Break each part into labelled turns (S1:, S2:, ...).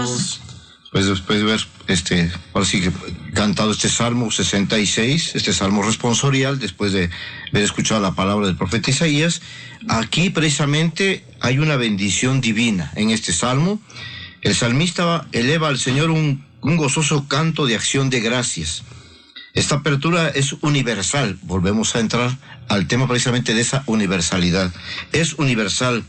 S1: Dios. Pues después de ver ahora sí que cantado este Salmo 66, este Salmo responsorial, después de haber escuchado la palabra del profeta Isaías, aquí precisamente hay una bendición divina en este Salmo. El salmista eleva al Señor un gozoso canto de acción de gracias. Esta apertura es universal, volvemos a entrar al tema precisamente de esa universalidad. Es universal.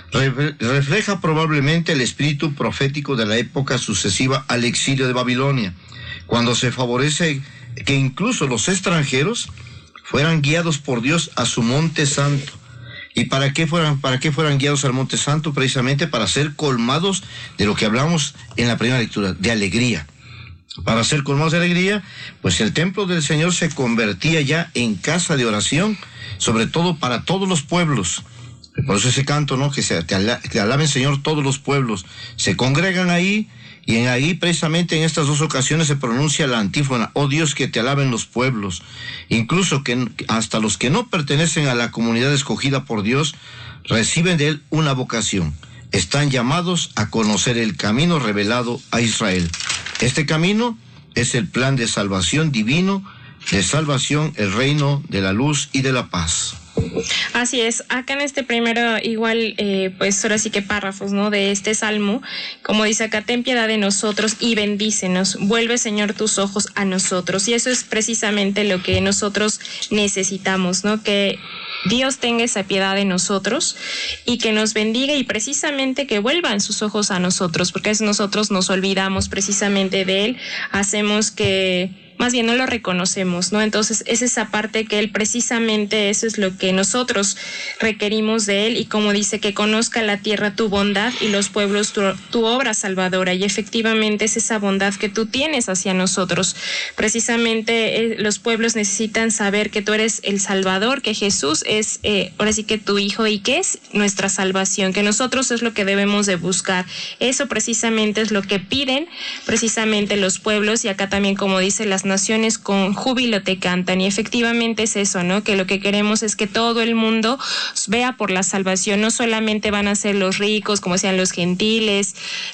S1: Refleja probablemente el espíritu profético de la época sucesiva al exilio de Babilonia, cuando se favorece que incluso los extranjeros fueran guiados por Dios a su monte santo. ¿Y para qué fueran guiados al monte santo? Precisamente para ser colmados de lo que hablamos en la primera lectura, de alegría. Para ser colmados de alegría, pues el templo del Señor se convertía ya en casa de oración, sobre todo para todos los pueblos. Por eso ese canto, ¿no? Que te alaben, Señor, todos los pueblos. Se congregan ahí, y ahí precisamente en estas dos ocasiones se pronuncia la antífona: oh Dios, que te alaben los pueblos. Incluso que hasta los que no pertenecen a la comunidad escogida por Dios reciben de Él una vocación. Están llamados a conocer el camino revelado a Israel. Este camino es el plan de salvación divino, de salvación, el reino de la luz y de la paz.
S2: Así es, acá en este primero igual, pues ahora sí que párrafos, ¿no? De este salmo, como dice acá: ten piedad de nosotros y bendícenos, vuelve, Señor, tus ojos a nosotros. Y eso es precisamente lo que nosotros necesitamos, ¿no? Que Dios tenga esa piedad de nosotros y que nos bendiga, y precisamente que vuelvan sus ojos a nosotros, porque es nosotros nos olvidamos precisamente de Él, hacemos que más bien no lo reconocemos, ¿no? Entonces es esa parte que Él precisamente, eso es lo que nosotros requerimos de Él, y como dice, que conozca la tierra tu bondad y los pueblos tu obra salvadora, y efectivamente es esa bondad que tú tienes hacia nosotros. Precisamente los pueblos necesitan saber que tú eres el Salvador, que Jesús es ahora sí que tu Hijo, y que es nuestra salvación, que nosotros es lo que debemos de buscar. Eso precisamente es lo que piden precisamente los pueblos, y acá también, como dice, las naciones con júbilo te cantan, y efectivamente es eso, ¿no? Que lo que queremos es que todo el mundo vea por la salvación. No solamente van a ser los ricos, como sean los gentiles,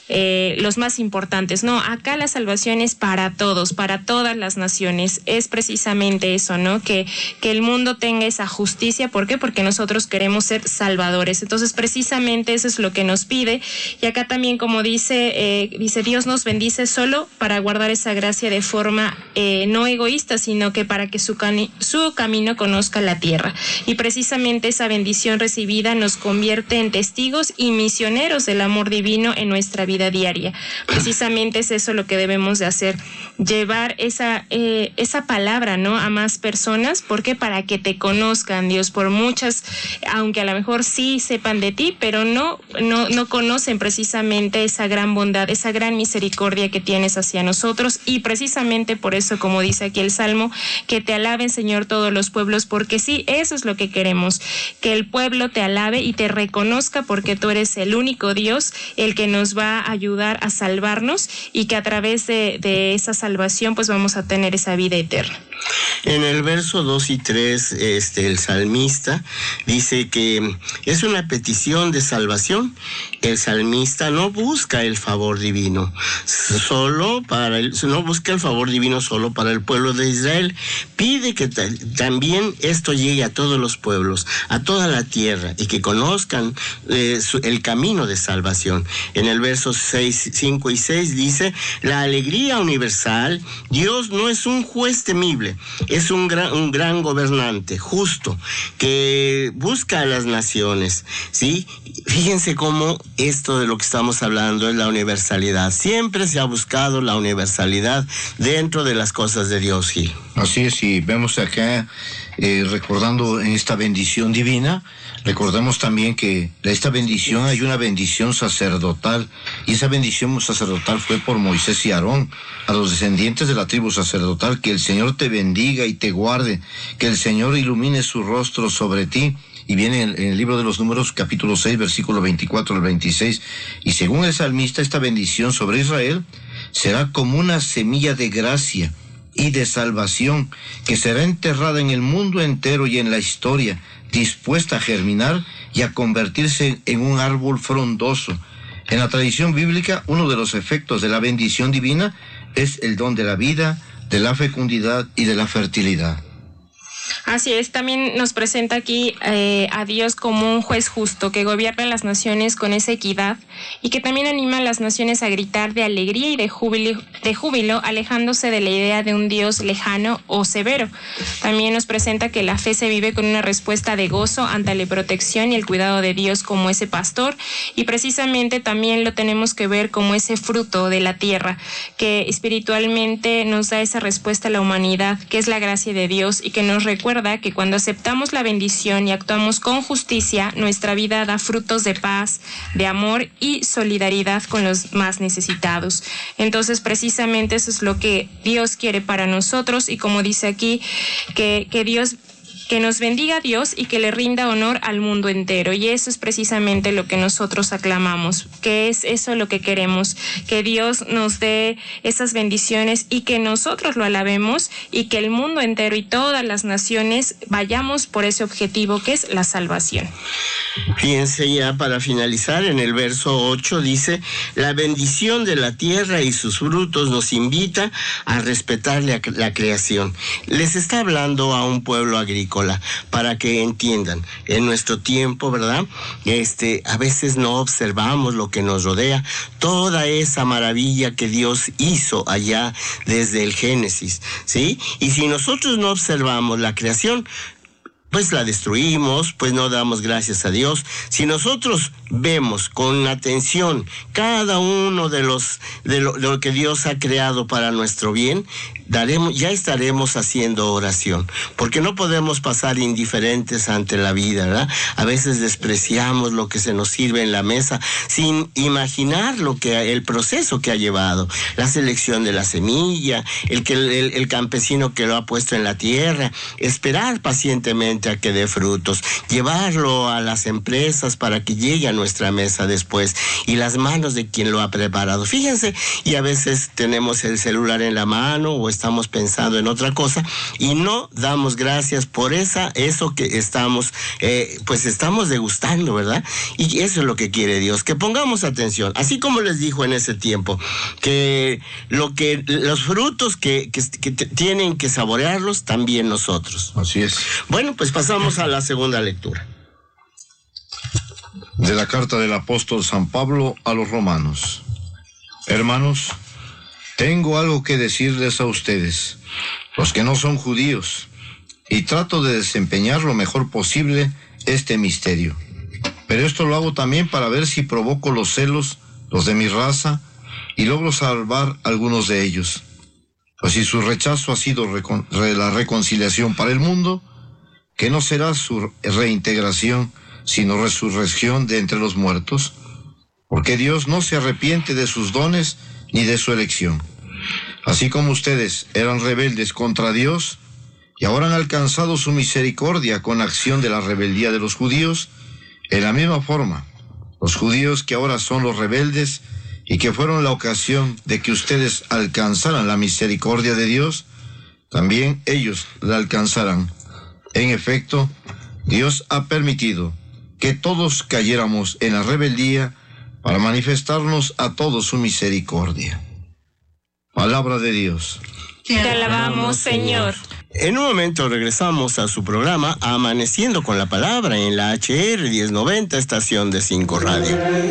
S2: los más importantes, no, acá la salvación es para todos, para todas las naciones. Es precisamente eso, ¿no? Que el mundo tenga esa justicia. ¿Por qué? Porque nosotros queremos ser salvadores. Entonces precisamente eso es lo que nos pide, y acá también, como dice Dios nos bendice solo para guardar esa gracia de forma no egoísta, sino que para que su camino conozca la tierra. Y precisamente esa bendición recibida nos convierte en testigos y misioneros del amor divino en nuestra vida diaria. Precisamente es eso lo que debemos de hacer, llevar esa palabra, ¿no? A más personas. ¿Por qué? Para que te conozcan, Dios, por muchas, aunque a lo mejor sí sepan de ti, pero no conocen precisamente esa gran bondad, esa gran misericordia que tienes hacia nosotros. Y precisamente por eso, como dice aquí el Salmo, que te alaben, Señor, todos los pueblos, porque sí, eso es lo que queremos, que el pueblo te alabe y te reconozca, porque tú eres el único Dios, el que nos va a ayudar a salvarnos, y que a través de esa salvación pues vamos a tener esa vida eterna.
S3: En el verso 2 y 3, el salmista dice que es una petición de salvación. El salmista no busca el favor divino no busca el favor divino solo para el pueblo de Israel. Pide que también esto llegue a todos los pueblos, a toda la tierra, y que conozcan el camino de salvación. En el verso 5 y 6 dice: la alegría universal. Dios no es un juez temible, es un gran gobernante justo que busca a las naciones, ¿sí? Fíjense cómo esto de lo que estamos hablando es la universalidad. Siempre se ha buscado la universalidad dentro de las cosas de Dios, Gil.
S1: Así es, y vemos acá, recordando en esta bendición divina, recordamos también que de esta bendición hay una bendición sacerdotal, y esa bendición sacerdotal fue por Moisés y Aarón, a los descendientes de la tribu sacerdotal: que el Señor te bendiga y te guarde, que el Señor ilumine su rostro sobre ti. Y viene en el libro de los Números, capítulo 6, versículo 24 al 26, y según el salmista, esta bendición sobre Israel será como una semilla de gracia y de salvación, que será enterrada en el mundo entero y en la historia, dispuesta a germinar y a convertirse en un árbol frondoso. En la tradición bíblica, uno de los efectos de la bendición divina es el don de la vida, de la fecundidad y de la fertilidad.
S2: Así es, también nos presenta aquí a Dios como un juez justo que gobierna las naciones con esa equidad y que también anima a las naciones a gritar de alegría y de júbilo, alejándose de la idea de un Dios lejano o severo. También nos presenta que la fe se vive con una respuesta de gozo ante la protección y el cuidado de Dios como ese pastor, y precisamente también lo tenemos que ver como ese fruto de la tierra que espiritualmente nos da esa respuesta a la humanidad, que es la gracia de Dios, y que nos recuerda que cuando aceptamos la bendición y actuamos con justicia, nuestra vida da frutos de paz, de amor y solidaridad con los más necesitados. Entonces, precisamente eso es lo que Dios quiere para nosotros, y como dice aquí, que nos bendiga Dios y que le rinda honor al mundo entero. Y eso es precisamente lo que nosotros aclamamos, que es eso lo que queremos, que Dios nos dé esas bendiciones y que nosotros lo alabemos, y que el mundo entero y todas las naciones vayamos por ese objetivo que es la salvación.
S3: Fíjense, ya para finalizar, en el verso 8 dice: la bendición de la tierra y sus frutos nos invita a respetar la creación. Les está hablando a un pueblo agrícola para que entiendan. En nuestro tiempo, ¿verdad? A veces no observamos lo que nos rodea, toda esa maravilla que Dios hizo allá desde el Génesis, ¿sí? Y si nosotros no observamos la creación, pues la destruimos, pues no damos gracias a Dios. Si nosotros vemos con atención cada uno de lo que Dios ha creado para nuestro bien, ya estaremos haciendo oración, porque no podemos pasar indiferentes ante la vida, ¿verdad? A veces despreciamos lo que se nos sirve en la mesa sin imaginar el proceso que ha llevado, la selección de la semilla, el campesino que lo ha puesto en la tierra, esperar pacientemente a que dé frutos, llevarlo a las empresas para que llegue a nuestra mesa después, y las manos de quien lo ha preparado. Fíjense, y a veces tenemos el celular en la mano o estamos pensando en otra cosa y no damos gracias por eso que estamos degustando, ¿verdad? Y eso es lo que quiere Dios, que pongamos atención, así como les dijo en ese tiempo, que los frutos que tienen que saborearlos también nosotros.
S1: Así es.
S3: Bueno, pues pasamos a la segunda lectura.
S1: De la carta del apóstol San Pablo a los romanos. Hermanos, tengo algo que decirles a ustedes, los que no son judíos, y trato de desempeñar lo mejor posible este misterio. Pero esto lo hago también para ver si provoco los celos, los de mi raza, y logro salvar a algunos de ellos. Pues si su rechazo ha sido la reconciliación para el mundo, que no será su reintegración, sino resurrección de entre los muertos, porque Dios no se arrepiente de sus dones ni de su elección. Así como ustedes eran rebeldes contra Dios y ahora han alcanzado su misericordia con acción de la rebeldía de los judíos, en la misma forma, los judíos que ahora son los rebeldes y que fueron la ocasión de que ustedes alcanzaran la misericordia de Dios, también ellos la alcanzarán. En efecto, Dios ha permitido que todos cayéramos en la rebeldía para manifestarnos a todos su misericordia. Palabra de Dios.
S2: Te alabamos, Señor.
S3: En un momento regresamos a su programa Amaneciendo con la Palabra en la HR 1090, estación de 5 Radio.